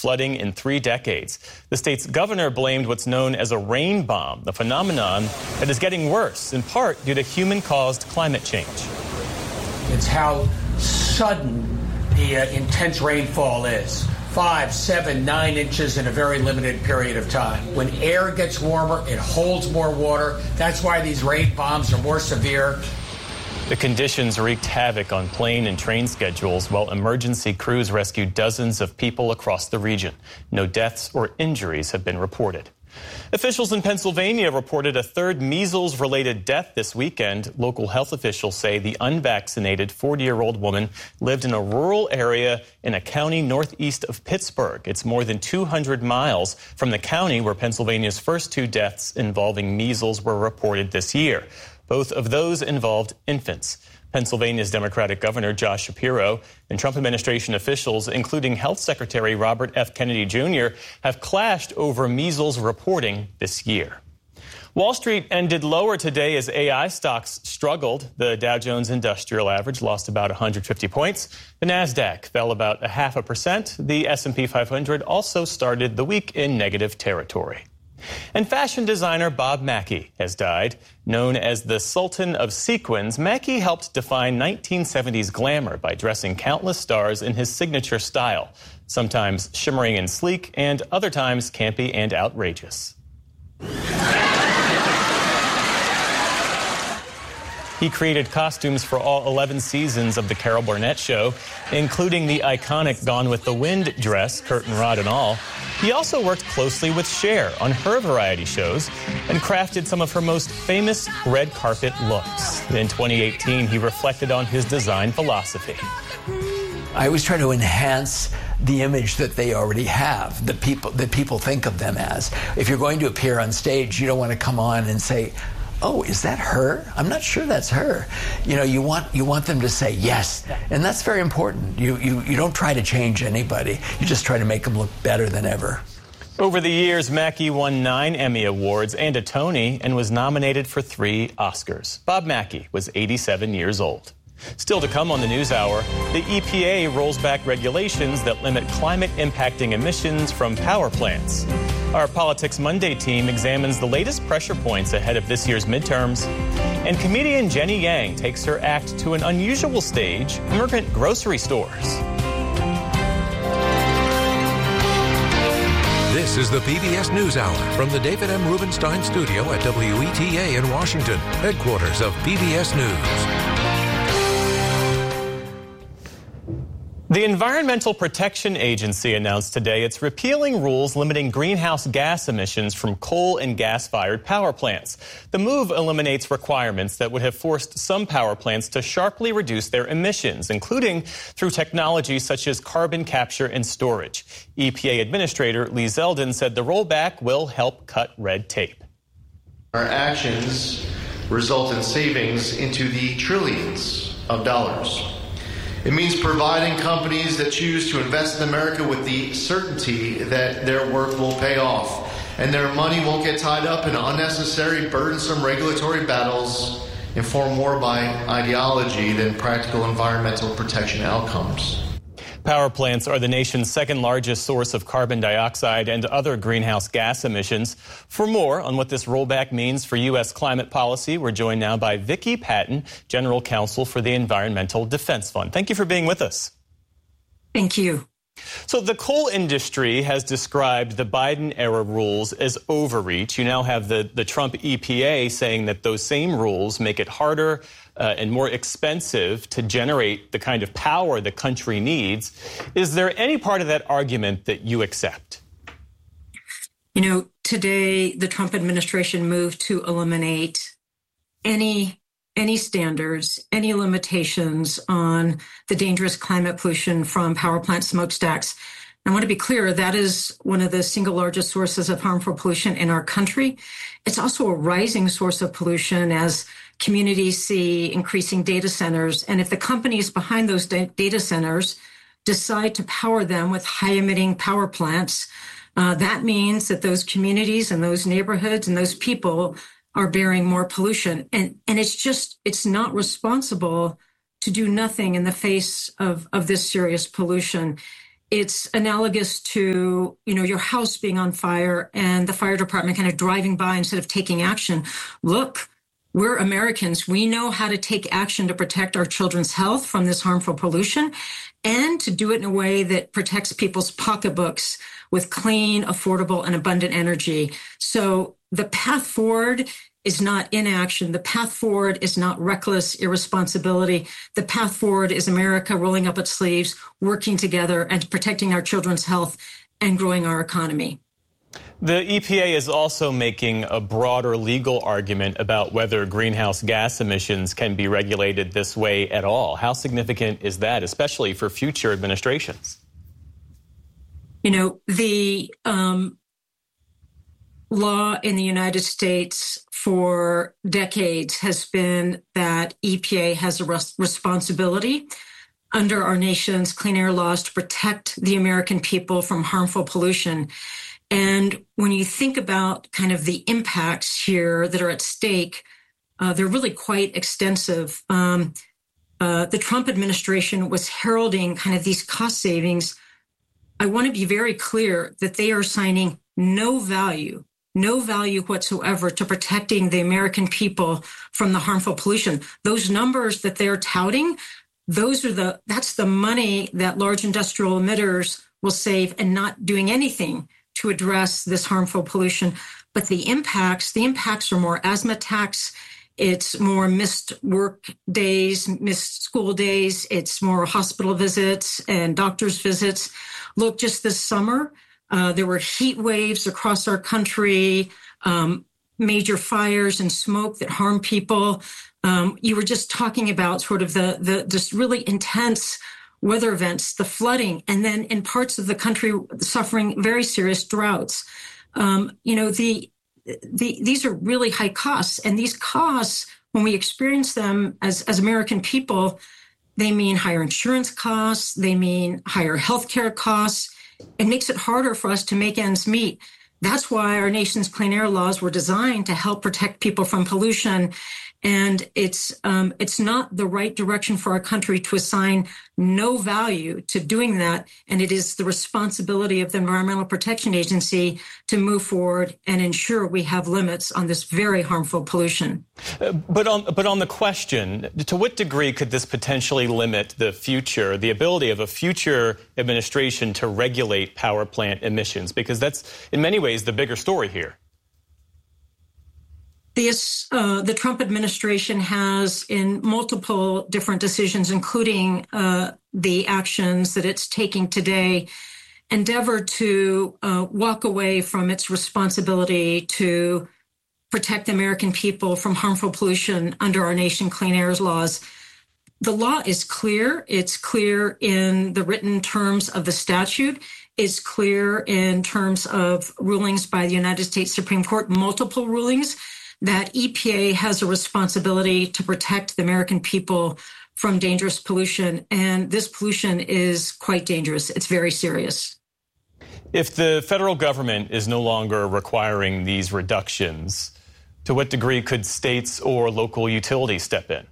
flooding in 3 decades. The state's governor blamed what's known as a rain bomb, the phenomenon that is getting worse, in part due to human-caused climate change. It's how sudden the intense rainfall is. 5, 7, 9 inches in a very limited period of time. When air gets warmer, it holds more water. That's why these rain bombs are more severe. The conditions wreaked havoc on plane and train schedules while emergency crews rescued dozens of people across the region. No deaths or injuries have been reported. Officials in Pennsylvania reported a third measles-related death this weekend. Local health officials say the unvaccinated 40-year-old woman lived in a rural area in a county northeast of Pittsburgh. It's more than 200 miles from the county where Pennsylvania's first 2 deaths involving measles were reported this year. Both of those involved infants. Pennsylvania's Democratic Governor Josh Shapiro and Trump administration officials, including Health Secretary Robert F. Kennedy Jr., have clashed over measles reporting this year. Wall Street ended lower today as AI stocks struggled. The Dow Jones Industrial Average lost about 150 points. The Nasdaq fell about 0.5%. The S&P 500 also started the week in negative territory. And fashion designer Bob Mackie has died. Known as the Sultan of Sequins, Mackie helped define 1970s glamour by dressing countless stars in his signature style, sometimes shimmering and sleek, and other times campy and outrageous. He created costumes for all 11 seasons of the Carol Burnett Show, including the iconic Gone with the Wind dress, curtain rod and all. He also worked closely with Cher on her variety shows and crafted some of her most famous red carpet looks. In 2018, he reflected on his design philosophy. I always try to enhance the image that they already have, that people think of them as. If you're going to appear on stage, you don't want to come on and say, "Oh, is that her? I'm not sure that's her." You know, you want them to say yes, and that's very important. You don't try to change anybody. You just try to make them look better than ever. Over the years, Mackie won 9 Emmy Awards and a Tony and was nominated for 3 Oscars. Bob Mackie was 87 years old. Still to come on the NewsHour, the EPA rolls back regulations that limit climate-impacting emissions from power plants. Our Politics Monday team examines the latest pressure points ahead of this year's midterms. And comedian Jenny Yang takes her act to an unusual stage, immigrant grocery stores. This is the PBS NewsHour from the David M. Rubenstein studio at WETA in Washington, headquarters of PBS News. The Environmental Protection Agency announced today it's repealing rules limiting greenhouse gas emissions from coal and gas-fired power plants. The move eliminates requirements that would have forced some power plants to sharply reduce their emissions, including through technology such as carbon capture and storage. EPA Administrator Lee Zeldin said the rollback will help cut red tape. Our actions result in savings into the trillions of dollars. It means providing companies that choose to invest in America with the certainty that their work will pay off and their money won't get tied up in unnecessary, burdensome regulatory battles informed more by ideology than practical environmental protection outcomes. Power plants are the nation's second largest source of carbon dioxide and other greenhouse gas emissions. For more on what this rollback means for U.S. climate policy, we're joined now by Vicki Patton, General Counsel for the Environmental Defense Fund. Thank you for being with us. Thank you. So the coal industry has described the Biden-era rules as overreach. You now have the Trump EPA saying that those same rules make it harder and more expensive to generate the kind of power the country needs. Is there any part of that argument that you accept? You know, today the Trump administration moved to eliminate any standards, any limitations on the dangerous climate pollution from power plant smokestacks. I want to be clear, that is one of the single largest sources of harmful pollution in our country. It's also a rising source of pollution as communities see increasing data centers. And if the companies behind those data centers decide to power them with high-emitting power plants, that means that those communities and those neighborhoods and those people are bearing more pollution. And it's not responsible to do nothing in the face of this serious pollution. it's analogous to, your house being on fire and the fire department kind of driving by instead of taking action. Look, we're Americans. We know how to take action to protect our children's health from this harmful pollution and to do it in a way that protects people's pocketbooks with clean, affordable, and abundant energy. So the path forward is not inaction. The path forward is not reckless irresponsibility. The path forward is America rolling up its sleeves, working together, and protecting our children's health and growing our economy. The EPA is also making a broader legal argument about whether greenhouse gas emissions can be regulated this way at all. How significant is that, especially for future administrations? The law in the United States for decades has been that EPA has a responsibility under our nation's clean air laws to protect the American people from harmful pollution. And when you think about kind of the impacts here that are at stake, they're really quite extensive. The Trump administration was heralding kind of these cost savings. I want to be very clear that they are assigning no value whatsoever to protecting the American people from the harmful pollution. Those numbers that they're touting, that's the money that large industrial emitters will save and not doing anything to address this harmful pollution. But the impacts are more asthma attacks. It's more missed work days, missed school days. It's more hospital visits and doctor's visits. Look, just this summer, there were heat waves across our country, major fires and smoke that harm people. You were just talking about sort of the just really intense weather events, the flooding, and then in parts of the country suffering very serious droughts. These are really high costs, and these costs, when we experience them as American people, they mean higher insurance costs, they mean higher healthcare costs. It makes it harder for us to make ends meet. That's why our nation's clean air laws were designed to help protect people from pollution. And it's not the right direction for our country to assign no value to doing that. And it is the responsibility of the Environmental Protection Agency to move forward and ensure we have limits on this very harmful pollution. But on the question, to what degree could this potentially limit the ability of a future administration to regulate power plant emissions? Because that's, in many ways, the bigger story here. The Trump administration has, in multiple different decisions, including the actions that it's taking today, endeavored to walk away from its responsibility to protect the American people from harmful pollution under our nation clean air laws. The law is clear. It's clear in the written terms of the statute. It's clear in terms of rulings by the United States Supreme Court, multiple rulings, that EPA has a responsibility to protect the American people from dangerous pollution. And this pollution is quite dangerous. It's very serious. If the federal government is no longer requiring these reductions, to what degree could states or local utilities step in?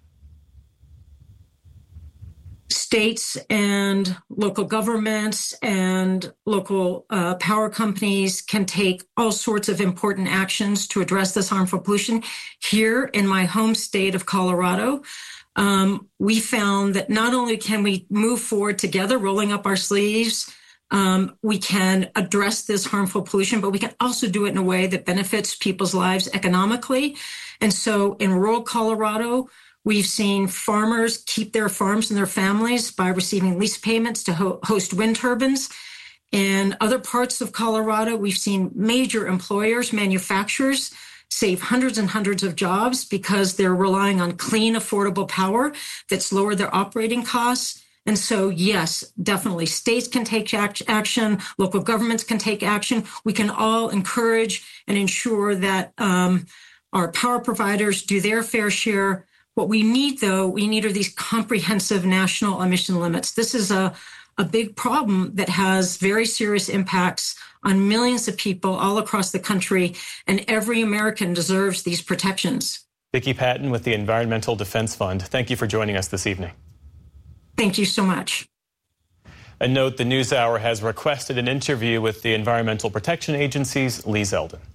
States and local governments and local power companies can take all sorts of important actions to address this harmful pollution. Here in my home state of Colorado, we found that not only can we move forward together, rolling up our sleeves, we can address this harmful pollution, but we can also do it in a way that benefits people's lives economically. And so in rural Colorado, we've seen farmers keep their farms and their families by receiving lease payments to host wind turbines. In other parts of Colorado, we've seen major employers, manufacturers, save hundreds and hundreds of jobs because they're relying on clean, affordable power that's lowered their operating costs. And so, yes, definitely, states can take action, local governments can take action. We can all encourage and ensure that our power providers do their fair share. What we need, are these comprehensive national emission limits. This is a big problem that has very serious impacts on millions of people all across the country, and every American deserves these protections. Vicki Patton with the Environmental Defense Fund, thank you for joining us this evening. Thank you so much. A note, the NewsHour has requested an interview with the Environmental Protection Agency's Lee Zeldin.